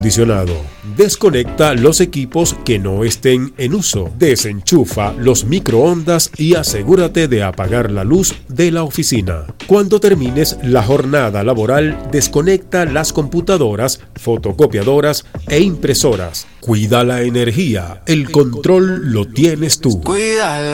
acondicionado. Desconecta los equipos que no estén en uso. Desenchufa los microondas y asegúrate de apagar la luz de la oficina. Cuando termines la jornada laboral, desconecta las computadoras, fotocopiadoras e impresoras. Cuida la energía. El control lo tienes tú.